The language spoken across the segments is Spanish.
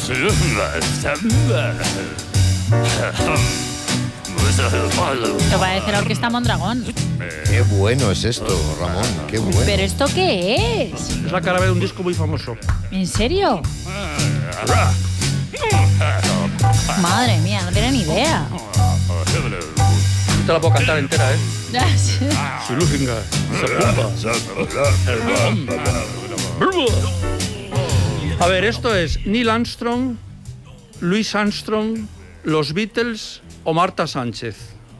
Esto parece la Orquesta Mondragón. Qué bueno es esto, Ramón, qué bueno. ¿Pero esto qué es? Es la cara B de un disco muy famoso. ¿En serio? Madre mía, no tiene ni idea. Te la puedo cantar entera, ¿eh? Silufinga, A ver, esto es Neil Armstrong, Louis Armstrong, los Beatles o Marta Sánchez.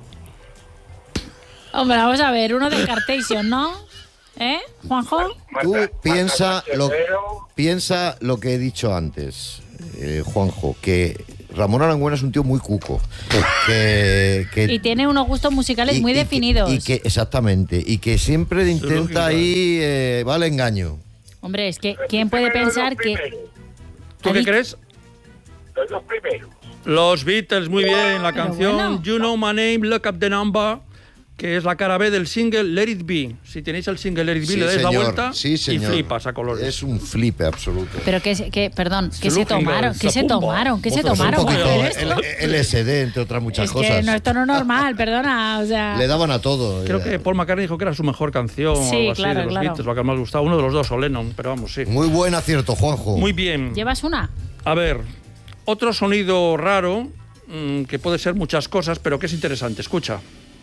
Hombre, vamos a ver, uno de Cartation, ¿no? ¿Eh, Juanjo? Tú piensa lo que he dicho antes, Juanjo, que Ramón Aranguena es un tío muy cuco. Y tiene unos gustos musicales muy definidos. Exactamente, y que siempre intenta ahí, vale, engaño. Hombre, es que ¿quién puede pensar que...? ¿Tú qué crees? Los dos primeros. Los Beatles, muy bien. La canción bueno. You Know My Name, Look Up the Number, que es la cara B del single Let It Be. Si tenéis el single Let It Be, Sí, le dais la señor. vuelta Sí, señor. y flipas a colores. Es un flipe absoluto. Pero perdón, ¿qué se Silufinga, tomaron? ¿Qué se Zapumba. tomaron? ¿Qué se Otros tomaron? Un Claro, poquito ¿Qué es esto? LSD, entre otras muchas Es cosas. que no, esto no es normal, perdona, o sea... Le daban a todo. Creo que Paul McCartney dijo que era su mejor canción Sí, o algo así claro, de los claro. Beatles, lo que más me gustaba. Uno de los dos, o Lennon, pero vamos, sí. Muy buen acierto, Juanjo. Muy bien. ¿Llevas una? A ver, otro sonido raro, que puede ser muchas cosas, pero que es interesante. Escucha.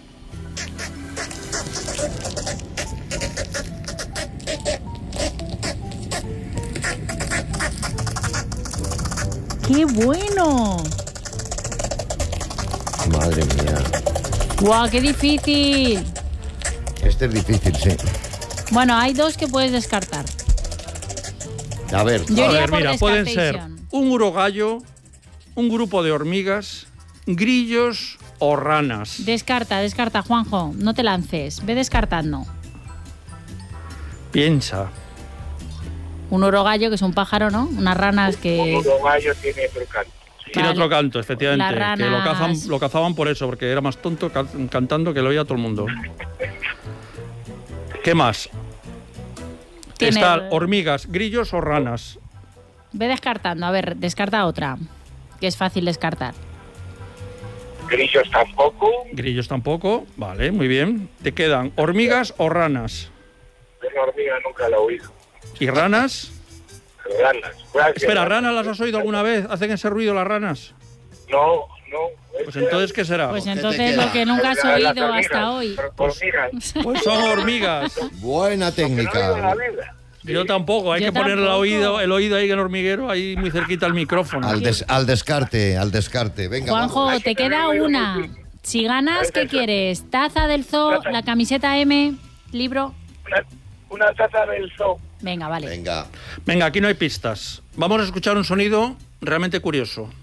¡Qué bueno! Madre mía. ¡Guau, qué difícil! Este es difícil, sí. Bueno, hay dos que puedes descartar. A ver, Yo A iría ver, por mira, pueden ser Descartation. un urogallo, un grupo de hormigas, grillos o ranas. Descarta, Juanjo. No te lances. Ve descartando. Piensa. Un orogallo, que es un pájaro, ¿no? Unas ranas que... Un gallo tiene otro canto. Sí. Tiene Vale. otro canto, efectivamente. Las Que ranas. lo cazaban por eso, porque era más tonto cantando que lo oía todo el mundo. ¿Qué más? Tiene- Están hormigas, grillos o ranas. Ve descartando. A ver, descarta otra. Que es fácil descartar. Grillos tampoco. Grillos tampoco. Vale, muy bien. Te quedan hormigas o ranas. Una hormiga nunca la he oído. ¿Y ranas? Ranas. Gracias. Espera, ¿ranas las has oído alguna vez? ¿Hacen ese ruido las ranas? No. Pues entonces, ¿qué será? Pues te entonces queda? lo que nunca has Las oído hormigas, hasta hoy. Hormigas. Pues son hormigas. buena Que no he oído en la técnica. vida. Yo tampoco, hay Yo que poner tampoco. el oído ahí en el hormiguero, ahí muy cerquita al micrófono. Al descarte. Venga, Juanjo, vamos. te queda una. Si ganas, ¿qué quieres? ¿Taza del zoo, la camiseta M, libro? Una taza del zoo. Venga, vale. Venga. Venga, aquí no hay pistas. Vamos a escuchar un sonido realmente curioso.